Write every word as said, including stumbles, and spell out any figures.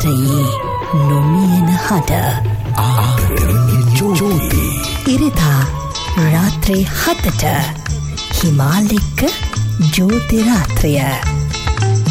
රාත්‍රයේ නොමියෙන හඬ ආරණ්‍ය ඉරිදා රාත්‍රී හතට හිමාලෙක්ක ජෝති රාත්‍රිය